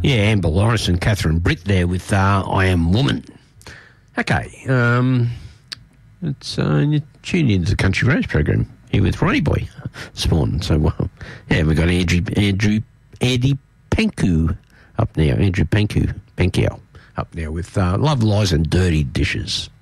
Yeah, Amber Lawrence and Catherine Britt there with I Am Woman. Okay, it's you tuned into the Country Rose program here with Ronnie Boy this morning. So, we've got Eddie Panku up now, Andrew Panku up now with Love, Lies and Dirty Dishes.